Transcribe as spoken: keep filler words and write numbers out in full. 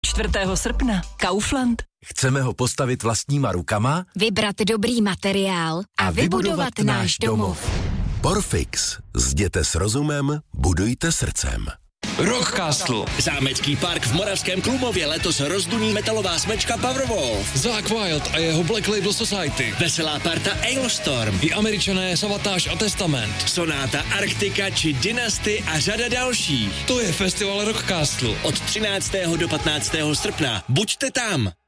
čtvrtého srpna. Kaufland. Chceme ho postavit vlastníma rukama, vybrat dobrý materiál a, a vybudovat, vybudovat náš domov. Porfix. Zděte s rozumem, budujte srdcem. Rockcastle. Zámecký park v Moravském Krumlově letos rozduní metalová smečka Powerwolf. Zakk Wylde a jeho Black Label Society. Veselá parta Ailstorm. I Američané Savatage a Testament. Sonáta Arktika či Dynasty a řada dalších. To je festival Rockcastle. Od třináctého do patnáctého srpna. Buďte tam.